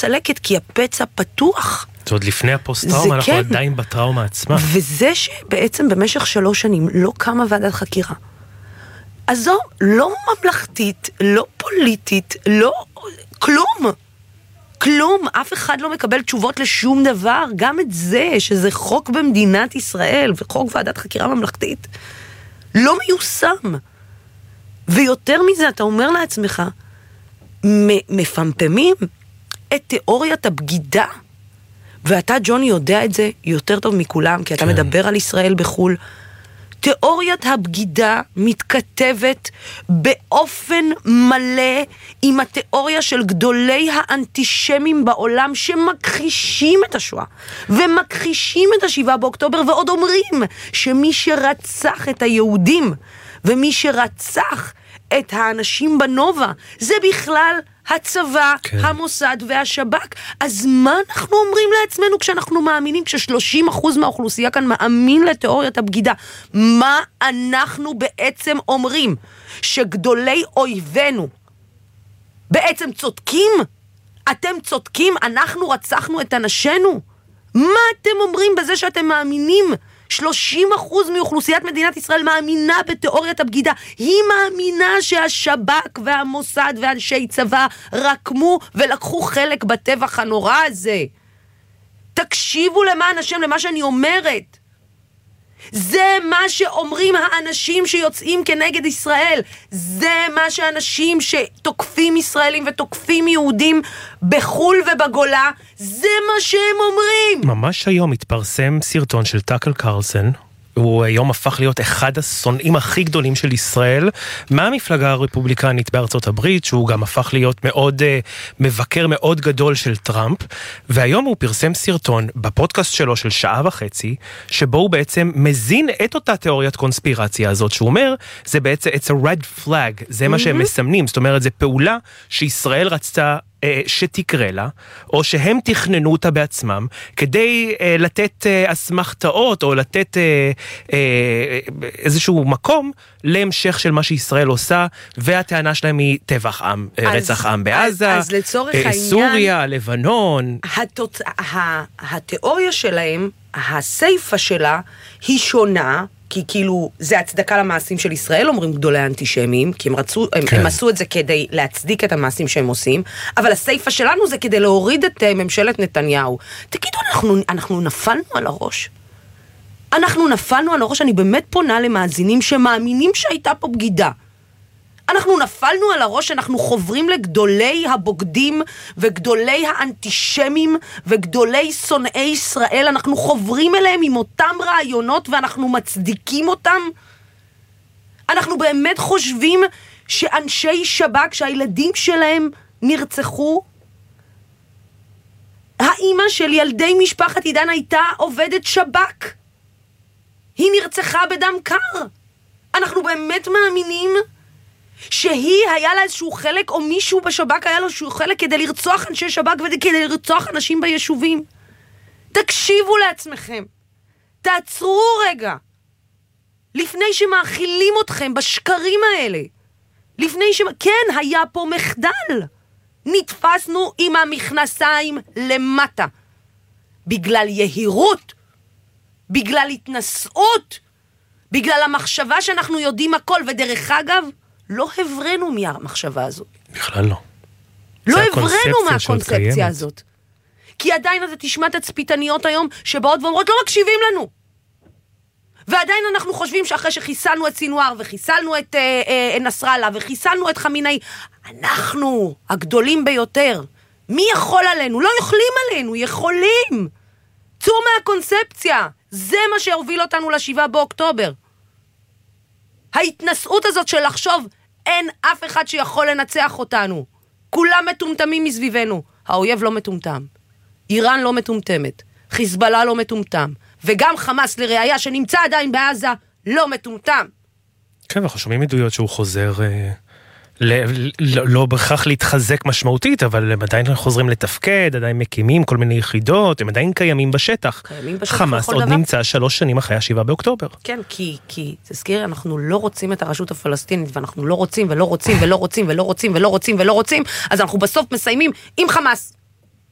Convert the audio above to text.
צלקת, כי הפצע פתוח. זה עוד לפני הפוסט-טראומה, אנחנו עדיין בטראומה עצמה. וזה שבעצם במשך 3 שנים לא קמה ועדת חקירה. אז זו לא ממלכתית, לא פוליטית, לא כלום. כלום, אף אחד לא מקבל תשובות לשום דבר, גם את זה, שזה חוק במדינת ישראל, וחוק ועדת חקירה ממלכתית, לא מיושם. ויותר מזה, אתה אומר לעצמך, מפמפמים את תיאוריית הבגידה, ואתה, ג'וני, יודע את זה יותר טוב מכולם, כי אתה מדבר על ישראל בחול. תיאוריית הבגידה מתכתבת באופן מלא עם התיאוריה של גדולי האנטישמים בעולם שמכחישים את השואה ומכחישים את 7 באוקטובר ועוד אומרים שמי שרצח את היהודים ומי שרצח את האנשים בנובה זה בכלל הצבא, המוסד והשב"כ. אז מה אנחנו אומרים לעצמנו כשאנחנו מאמינים, כש30% מהאוכלוסייה כאן מאמין לתיאוריית הבגידה? מה אנחנו בעצם אומרים? שגדולי אויבינו בעצם צודקים? אתם צודקים? אנחנו רצחנו את אנשינו? מה אתם אומרים בזה שאתם מאמינים? 30% מאוכלוסיית מדינת ישראל מאמינה בתיאוריית הבגידה. היא מאמינה שהשב"כ והמוסד ואנשי צבא רקמו ולקחו חלק בטבח הנורא הזה. תקשיבו למען השם, למה שאני אומרת. זה מה שאומרים האנשים שיוצאים כנגד ישראל. זה מה שאנשים שתוקפים ישראלים ותוקפים יהודים בחול ובגולה, זה מה שהם אומרים. ממש היום התפרסם סרטון של טאקר קרלסן, הוא היום הפך להיות אחד השונאים הכי גדולים של ישראל, מהמפלגה הרפובליקנית בארצות הברית, שהוא גם הפך להיות מאוד מבקר מאוד גדול של טראמפ, והיום הוא פרסם סרטון בפודקאסט שלו של 1.5 שעות, שבו הוא בעצם מזין את אותה תיאוריית קונספירציה הזאת, שהוא אומר, זה בעצם, it's a red flag, זה מה שהם מסמנים, זאת אומרת, זה פעולה שישראל רצתה שתקרה לה, או שהם תכננו אותה בעצמם, כדי לתת אסמכתאות, או לתת איזשהו מקום להמשך של מה שישראל עושה, והטענה שלהם היא טבח עם, רצח עם בעזה, אז לצורך העניין, סוריה, לבנון. התיאוריה שלהם, הסייפה שלה, היא שונה, כי כאילו זה הצדקה למעשים של ישראל, אומרים גדולי האנטישמים, כי הם עשו את זה כדי להצדיק את המעשים שהם עושים, אבל הסייפה שלנו זה כדי להוריד את ממשלת נתניהו. תגידו, אנחנו נפלנו על הראש. אנחנו נפלנו על הראש, אני באמת פונה למאזינים שמאמינים שהייתה פה בגידה. אנחנו נפלנו על הראש, אנחנו חוברים לגדולי הבוגדים וגדולי האנטישמים וגדולי שונאי ישראל, אנחנו חוברים אליהם עם אותם רעיונות ואנחנו מצדיקים אותם. אנחנו באמת חושבים שאנשי שב"כ, שהילדים שלהם נרצחו, האמא של ילדי משפחת עידן הייתה עובדת שב"כ. היא נרצחה בדם קר. אנחנו באמת מאמינים שהיא היה לה איזשהו חלק, או מישהו בשב"כ היה לו איזשהו חלק כדי לרצוח אנשי שב"כ וכדי לרצוח אנשים ביישובים. תקשיבו לעצמכם. תעצרו רגע. לפני שמאכילים אתכם בשקרים האלה. כן, היה פה מחדל. נתפסנו עם המכנסיים למטה. בגלל יהירות. בגלל התנסות. בגלל המחשבה שאנחנו יודעים הכל. ודרך אגב, לא הברנו מהמחשבה הזאת. בכלל לא. לא הברנו מהקונספציה הזאת. כי עדיין אתה תשמע את הצפיתניות היום שבאות ואומרות לא מקשיבים לנו. ועדיין אנחנו חושבים שאחרי שחיסלנו את סינואר וחיסלנו את נסראללה וחיסלנו את חמינאי, אנחנו הגדולים ביותר. מי יכול עלינו? לא יכולים עלינו, יכולים. צאו מהקונספציה. זה מה שהוביל אותנו ל7 באוקטובר. ההתנסות הזאת של לחשוב, אין אף אחד שיכול לנצח אותנו. כולם מטומטמים מסביבנו. האויב לא מטומטם. איראן לא מטומטמת. חיזבאללה לא מטומטם. וגם חמאס לראיה שנמצא עדיין בעזה לא מטומטם. כן, אנחנו שומעים עדויות שהוא חוזר לא בכך להתחזק משמעותית, אבל הם עדיין חוזרים לתפקד, עדיין מקימים כל מיני יחידות, הם עדיין קיימים בשטח. חמאס עוד נמצא 3 שנים אחרי 7 באוקטובר. כן, כי תזכיר, אנחנו לא רוצים את הרשות הפלסטינית, ואנחנו לא רוצים ולא רוצים ולא רוצים ולא רוצים ולא רוצים ולא רוצים, אז אנחנו בסוף מסיימים עם חמאס.